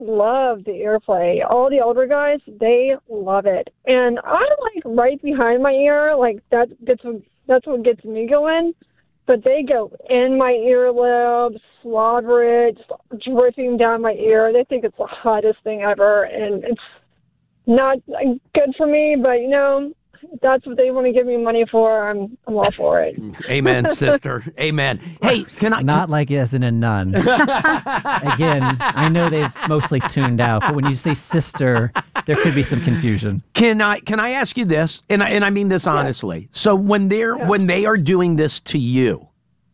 love the ear play. All the older guys, they love it. And I'm like right behind my ear, like that's what gets me going. But they go in my earlobe, slobber it, just dripping down my ear. They think it's the hottest thing ever, and it's not good for me, but if that's what they want to give me money for, I'm all for it. Amen, sister. Amen. Hey, not like as in a nun. Again, I know they've mostly tuned out, but when you say sister, there could be some confusion. Can I ask you this? And I mean this honestly. So when they are doing this to you,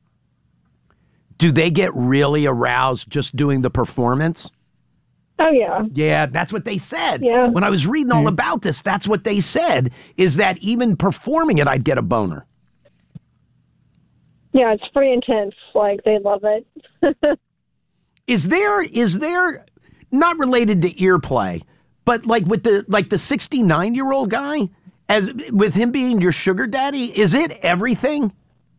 do they get really aroused just doing the performance? Oh, yeah. Yeah, that's what they said. Yeah. When I was reading all about this, that's what they said, is that even performing it, I'd get a boner. Yeah, it's pretty intense. Like, they love it. Is there, not related to ear play, but like with the 69-year-old guy, as with him being your sugar daddy, is it everything?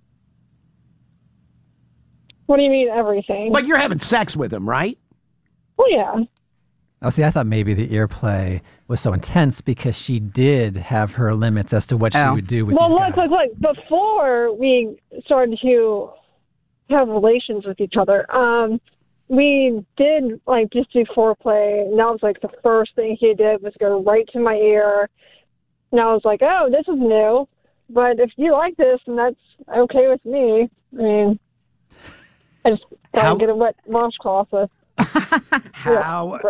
What do you mean everything? Like you're having sex with him, right? Well, yeah. Oh, see, I thought maybe the ear play was so intense because she did have her limits as to what she would do with these guys. Look, before we started to have relations with each other, we did, just do foreplay, and that was, the first thing he did was go right to my ear, and I was like, oh, this is new, but if you like this, then that's okay with me. I mean, I just gotta get a wet washcloth with. How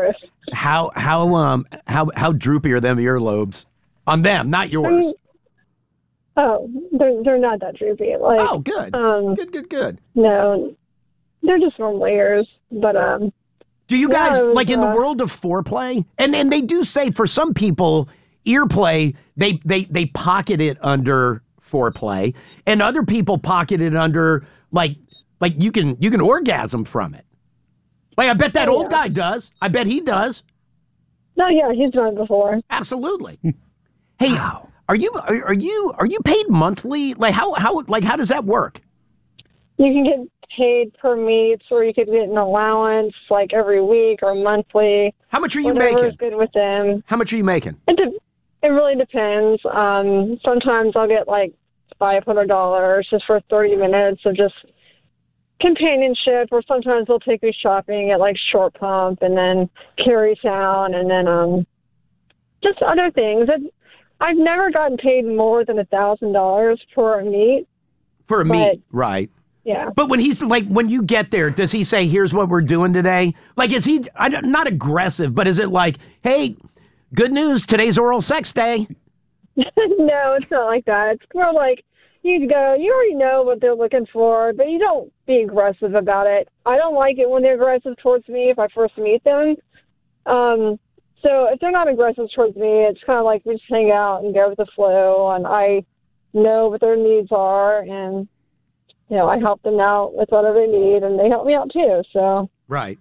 droopy are them earlobes on them, not yours? They're not that droopy. Good. Good. No, they're just normal ears. But do you guys in the world of foreplay? And they do say for some people, ear play they pocket it under foreplay, and other people pocket it under like you can orgasm from it. I bet that old guy does. I bet he does. No, yeah, he's done it before. Absolutely. Hey, are you paid monthly? How does that work? You can get paid per meets, or you could get an allowance every week or monthly. How much are you making? Whatever's good with them. How much are you making? It really depends. Sometimes I'll get $500 just for 30 minutes of just companionship, or sometimes they'll take me shopping at Short Pump and then Carytown, and then just other things. I've never gotten paid more than $1,000 for a meet. For a meet, right? Yeah. But when he's when you get there, does he say, "Here's what we're doing today"? Is he not aggressive, but is it "Hey, good news, today's oral sex day"? No, it's not like that. It's more you go, you already know what they're looking for, but you don't be aggressive about it. I don't like it when they're aggressive towards me if I first meet them. So if they're not aggressive towards me, it's kind of we just hang out and go with the flow, and I know what their needs are, and, I help them out with whatever they need, and they help me out too, so. Right.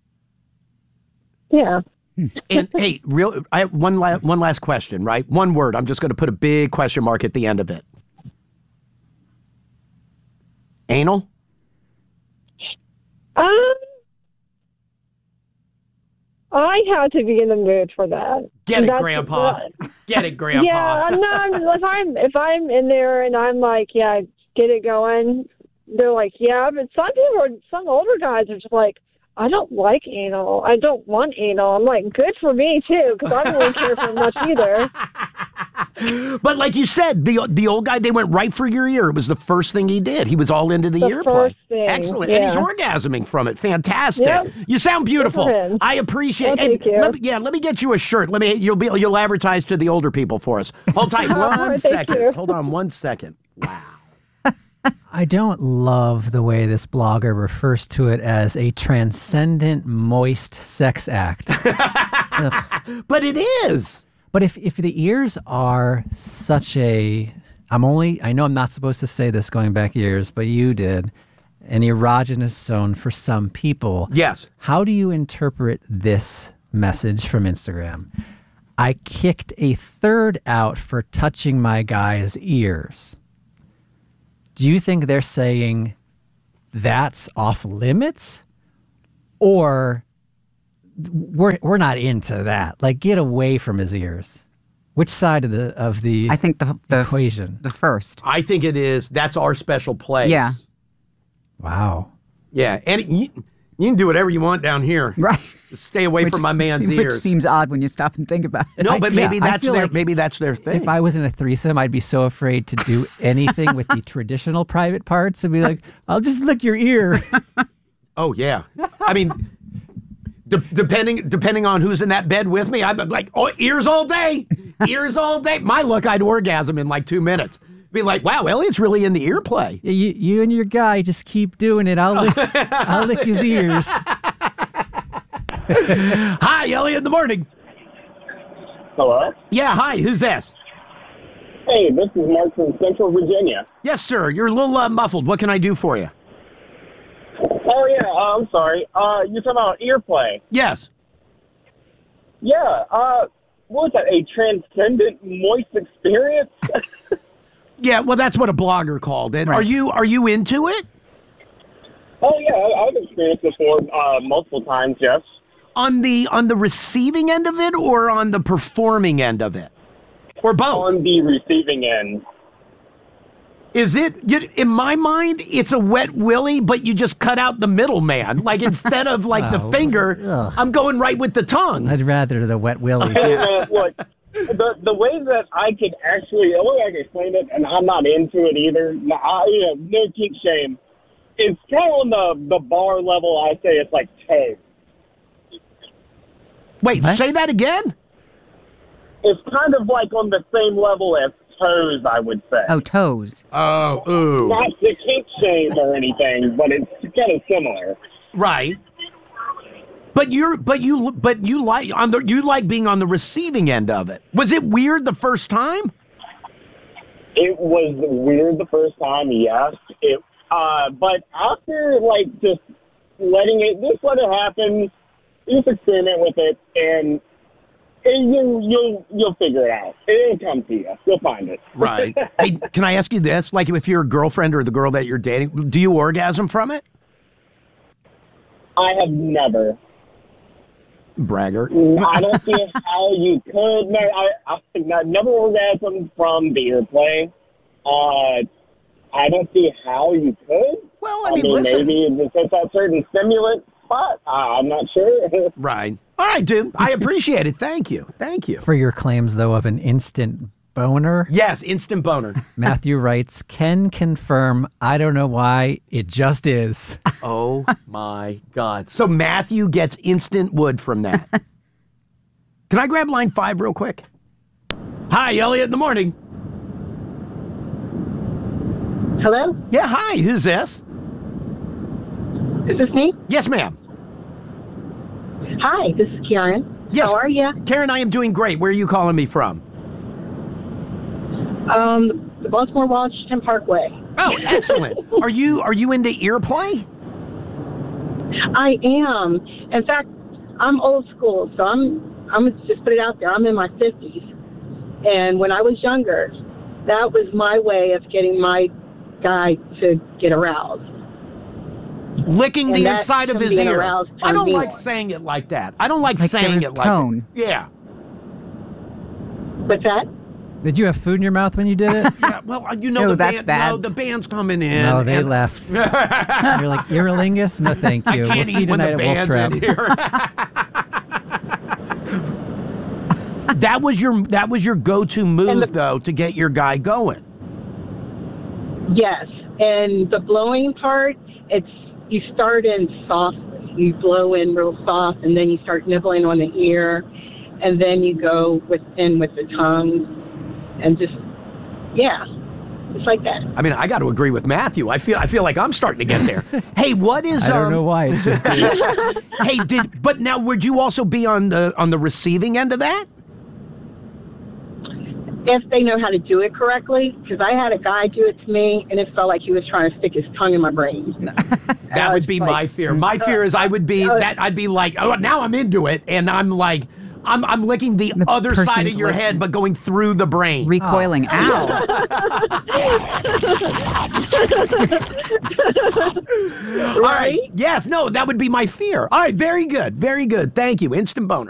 Yeah. And hey, I have one last question, right? One word. I'm just going to put a big question mark at the end of it. Anal? I had to be in the mood for that. Get it, Grandpa. Get it, Grandpa. Yeah, no, if I'm in there and I'm get it going, they're yeah, but some older guys are just I don't like anal. I don't want anal. I'm good for me too, because I don't really care for much either. But like you said, the old guy, they went right for your ear. It was the first thing he did. He was all into the ear play. Excellent. Yeah. And he's orgasming from it. Fantastic. Yep. You sound beautiful. I appreciate it. Thank you. Let me get you a shirt. You'll advertise to the older people for us. Hold tight one second. Hold on 1 second. Wow. I don't love the way this blogger refers to it as a transcendent, moist sex act. But it is. But if the ears are such I know I'm not supposed to say this going back years, but you did, an erogenous zone for some people. Yes. How do you interpret this message from Instagram? I kicked a third out for touching my guy's ears. Do you think they're saying that's off limits? Or we're not into that. Like, get away from his ears. Which side of the I think the equation? The first. I think it is. That's our special place. Yeah. Wow. Yeah, and you can do whatever you want down here. Right. Stay away from my man's ears. Which seems odd when you stop and think about it. No, but maybe like that's their thing. If I was in a threesome, I'd be so afraid to do anything with the traditional private parts and be like, I'll just lick your ear. Oh yeah. I mean, depending on who's in that bed with me, I'm like, oh, ears all day. Ears all day. My luck, I'd orgasm in like 2 minutes. Be like, wow, Elliot's really into ear play. You and your guy just keep doing it. I'll lick his ears. Hi, Elliot in the morning. Hello? Yeah, hi, who's this? Hey, this is Mark from Central Virginia. Yes, sir. You're a little muffled. What can I do for you? Oh, yeah, I'm sorry. You're talking about ear play. Yes. Yeah, what was that, a transcendent moist experience? Yeah, well, that's what a blogger called it. Right. Are you into it? Oh, yeah, I've experienced it before multiple times, yes. On the receiving end of it or on the performing end of it? Or both? On the receiving end. Is it, in my mind, it's a wet willy, but you just cut out the middleman. Like, instead of, like, the finger, I'm going right with the tongue. I'd rather the wet willy. Look, the way that I could actually, the way I can explain it, and I'm not into it either, no kink shame, it's kind of on the bar level. I say it's like toe. Wait, What? say that again? It's kind of like on the same level as toes, I would say. Oh, toes. Oh, ooh. Not the kink shame or anything, but it's kind of similar. Right. But you like you like being on the receiving end of it. Was it weird the first time? It was weird the first time, yes. But after just let it happen, just experiment with it, and you'll figure it out. It'll come to you. You'll find it. Right. Hey, can I ask you this? Like, if you're a girlfriend or the girl that you're dating, do you orgasm from it? I have never. Braggart. I don't see how you could. No, I never orgasmed from the earplay. I don't see how you could. Well, I mean, listen. Maybe it's just that certain stimulant spot. I'm not sure. Right. All right, dude. I appreciate it. Thank you. Thank you. For your claims, though, of an instant boner, Yes, instant boner. Matthew writes, can confirm, I don't know why, it just is. Oh, my God. So Matthew gets instant wood from that. Can I grab line 5 real quick? Hi, Elliot in the morning. Hello? Yeah, hi. Who's this? Is this me? Yes, ma'am. Hi, this is Karen. Yes. How are you? Karen, I am doing great. Where are you calling me from? The Baltimore Washington Parkway. Oh, excellent. Are you into ear play? I am. In fact, I'm old school, so I'm gonna just put it out there. I'm in my 50s, and when I was younger, that was my way of getting my guy to get aroused. Licking And the that inside of can his be an ear. aroused I don't turn like on. saying it like that. I don't like Like saying there's it like tone. that. Yeah. What's that? Did you have food in your mouth when you did it? Yeah, well, No, the that's band, bad. No, the band's coming in. No, they and- left. You're like, Earlingus? No, thank I you. can't We'll see you eat when tonight the at Wolf band's Trap. in here. That was your go-to move, though, to get your guy going. Yes, and the blowing part, you start in softly. You blow in real soft, and then you start nibbling on the ear, and then you go in with the tongue, and just it's like that. I mean, I got to agree with Matthew. I feel like I'm starting to get there. Hey, what is? I don't know why. It just is. Hey, but now would you also be on the receiving end of that? If they know how to do it correctly, because I had a guy do it to me, and it felt like he was trying to stick his tongue in my brain. That would be my fear. My fear is I'd be like, oh, now I'm into it, and I'm like, I'm licking the other side of your person's head, but going through the brain. Recoiling. Ow. All right. Yes, no, that would be my fear. All right, very good. Very good. Thank you. Instant boner.